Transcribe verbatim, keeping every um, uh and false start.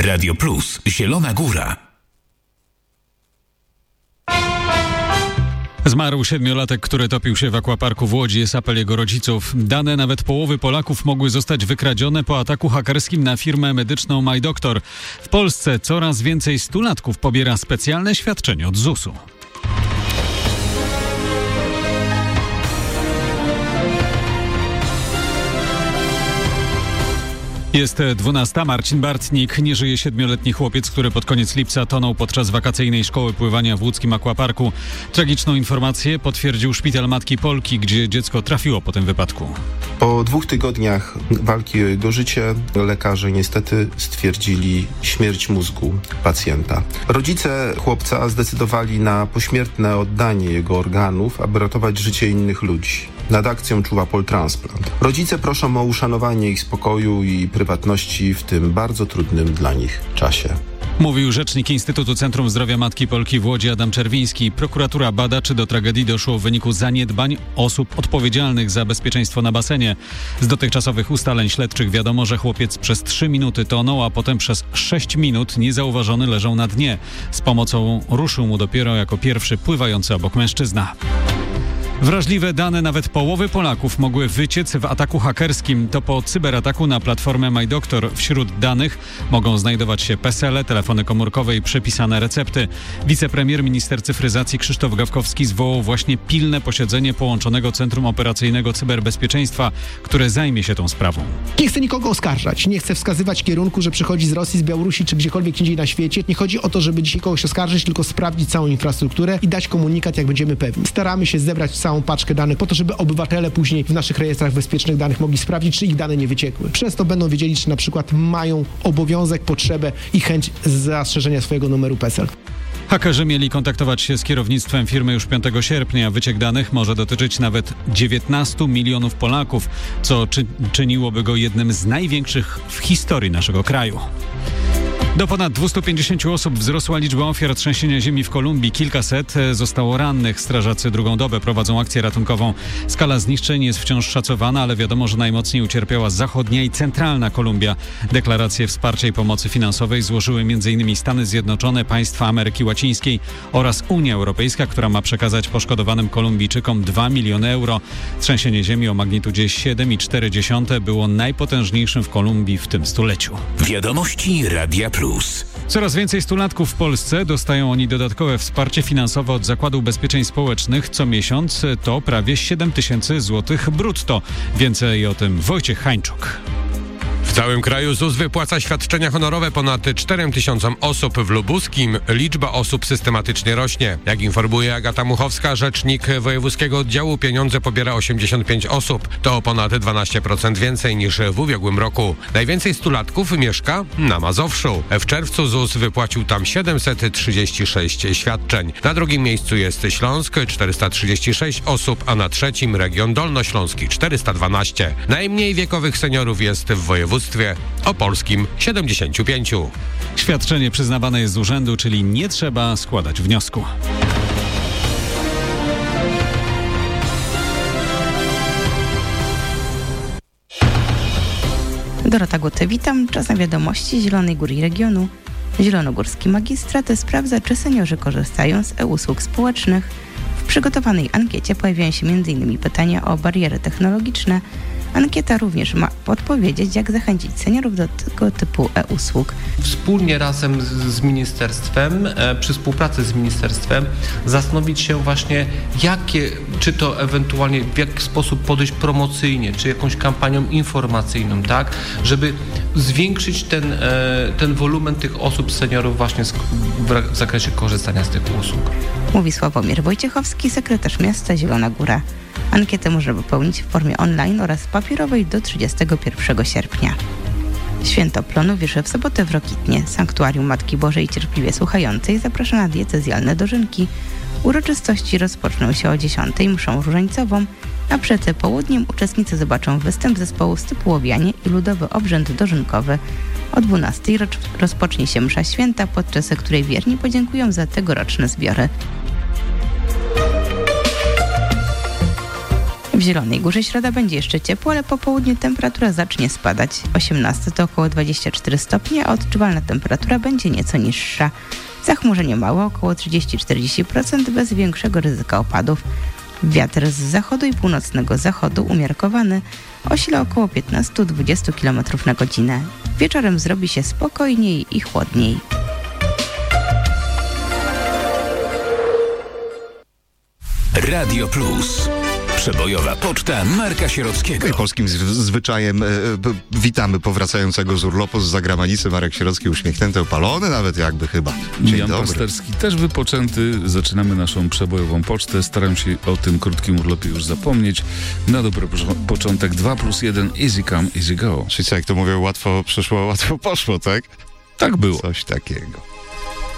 Radio Plus, Zielona Góra. Zmarł siedmiolatek, który topił się w akwaparku w Łodzi. Jest apel jego rodziców. Dane nawet połowy Polaków mogły zostać wykradzione po ataku hakerskim na firmę medyczną MyDoctor. W Polsce coraz więcej stulatków pobiera specjalne świadczenie od zusu. Jest dwunasta. Marcin Bartnik. Nie żyje siedmioletni chłopiec, który pod koniec lipca tonął podczas wakacyjnej szkoły pływania w łódzkim akwaparku. Tragiczną informację potwierdził szpital Matki Polki, gdzie dziecko trafiło po tym wypadku. Po dwóch tygodniach walki o jego życie lekarze niestety stwierdzili śmierć mózgu pacjenta. Rodzice chłopca zdecydowali na pośmiertne oddanie jego organów, aby ratować życie innych ludzi. Nad akcją czuwa Poltransplant. Rodzice proszą o uszanowanie ich spokoju i prywatności w tym bardzo trudnym dla nich czasie. Mówił rzecznik Instytutu Centrum Zdrowia Matki Polki w Łodzi Adam Czerwiński. Prokuratura bada, czy do tragedii doszło w wyniku zaniedbań osób odpowiedzialnych za bezpieczeństwo na basenie. Z dotychczasowych ustaleń śledczych wiadomo, że chłopiec przez trzy minuty tonął, a potem przez sześć minut niezauważony leżał na dnie. Z pomocą ruszył mu dopiero jako pierwszy pływający obok mężczyzna. Wrażliwe dane nawet połowy Polaków mogły wyciec w ataku hakerskim. To po cyberataku na platformę MyDoctor. Wśród danych mogą znajdować się PESEL-e, telefony komórkowe i przepisane recepty. Wicepremier minister cyfryzacji Krzysztof Gawkowski zwołał właśnie pilne posiedzenie połączonego Centrum Operacyjnego Cyberbezpieczeństwa, które zajmie się tą sprawą. Nie chcę nikogo oskarżać, nie chcę wskazywać kierunku, że przychodzi z Rosji, z Białorusi czy gdziekolwiek indziej na świecie. Nie chodzi o to, żeby dzisiaj kogoś oskarżyć, tylko sprawdzić całą infrastrukturę i dać komunikat, jak będziemy pewni. Staramy się zebrać całą paczkę danych po to, żeby obywatele później w naszych rejestrach bezpiecznych danych mogli sprawdzić, czy ich dane nie wyciekły. Przez to będą wiedzieli, czy na przykład mają obowiązek, potrzebę i chęć zastrzeżenia swojego numeru PESEL. Hakerzy mieli kontaktować się z kierownictwem firmy już piątego sierpnia. Wyciek danych może dotyczyć nawet dziewiętnastu milionów Polaków, co czy, czyniłoby go jednym z największych w historii naszego kraju. Do ponad dwieście pięćdziesiąt osób wzrosła liczba ofiar trzęsienia ziemi w Kolumbii. Kilkaset zostało rannych. Strażacy drugą dobę prowadzą akcję ratunkową. Skala zniszczeń jest wciąż szacowana, ale wiadomo, że najmocniej ucierpiała zachodnia i centralna Kolumbia. Deklaracje wsparcia i pomocy finansowej złożyły m.in. Stany Zjednoczone, państwa Ameryki Łacińskiej oraz Unia Europejska, która ma przekazać poszkodowanym Kolumbijczykom dwa miliony euro. Trzęsienie ziemi o magnitudzie siedem i cztery dziesiąte było najpotężniejszym w Kolumbii w tym stuleciu. Wiadomości Radia Plus. Coraz więcej stulatków w Polsce. Dostają oni dodatkowe wsparcie finansowe od Zakładu Ubezpieczeń Społecznych. Co miesiąc to prawie siedem tysięcy złotych brutto. Więcej o tym Wojciech Hańczuk. W całym kraju ZUS wypłaca świadczenia honorowe ponad czterem tysiącom osób. W Lubuskim liczba osób systematycznie rośnie. Jak informuje Agata Muchowska, rzecznik wojewódzkiego oddziału, pieniądze pobiera osiemdziesiąt pięć osób. To o ponad dwanaście procent więcej niż w ubiegłym roku. Najwięcej stulatków mieszka na Mazowszu. W czerwcu ZUS wypłacił tam siedemset trzydzieści sześć świadczeń. Na drugim miejscu jest Śląsk, czterysta trzydzieści sześć osób, a na trzecim region dolnośląski, czterysta dwanaście. Najmniej wiekowych seniorów jest w województwie opolskim, siedemdziesiąt pięć. Świadczenie przyznawane jest z urzędu, czyli nie trzeba składać wniosku. Dorota Guty, witam. Czas na wiadomości Zielonej Góry i regionu. Zielonogórski magistrat sprawdza, czy seniorzy korzystają z e-usług społecznych. W przygotowanej ankiecie pojawiają się między innymi pytania o bariery technologiczne. Ankieta również ma podpowiedzieć, jak zachęcić seniorów do tego typu e-usług. Wspólnie razem z, z ministerstwem, e, przy współpracy z ministerstwem zastanowić się właśnie, jakie, czy to ewentualnie w jaki sposób podejść promocyjnie, czy jakąś kampanią informacyjną, tak, żeby zwiększyć ten, e, ten wolumen tych osób, seniorów właśnie z, w, w zakresie korzystania z tych usług. Mówi Sławomir Wojciechowski, sekretarz miasta Zielona Góra. Ankietę można wypełnić w formie online oraz papierowej do trzydziestego pierwszego sierpnia. Święto plonu wierzy w sobotę w Rokitnie. Sanktuarium Matki Bożej Cierpliwie Słuchającej zaprasza na diecezjalne dożynki. Uroczystości rozpoczną się o dziesiątej mszą różańcową, a przed południem uczestnicy zobaczą występ zespołu Stypułowianie i ludowy obrzęd dożynkowy. O dwunastej rozpocznie się msza święta, podczas której wierni podziękują za tegoroczne zbiory. W Zielonej Górze środa będzie jeszcze ciepło, ale po południu temperatura zacznie spadać. osiemnaście to około dwadzieścia cztery stopnie, a odczuwalna temperatura będzie nieco niższa. Zachmurzenie małe, około trzydzieści do czterdziestu procent, bez większego ryzyka opadów. Wiatr z zachodu i północnego zachodu umiarkowany o sile około piętnaście do dwudziestu kilometrów na godzinę. Wieczorem zrobi się spokojniej i chłodniej. Radio Plus. Przebojowa poczta Marka Sierockiego. I polskim z- zwyczajem e, b- witamy powracającego z urlopu z zagranicy. Marek Sierocki uśmiechnięty, opalony nawet jakby chyba. Dzień Jan dobry. Pasterski też wypoczęty. Zaczynamy naszą przebojową pocztę. Staram się o tym krótkim urlopie już zapomnieć. Na dobry po- początek dwa plus jeden, easy come, easy go. Czyli co, jak to mówią, łatwo przyszło, łatwo poszło, tak? Tak było. Coś takiego.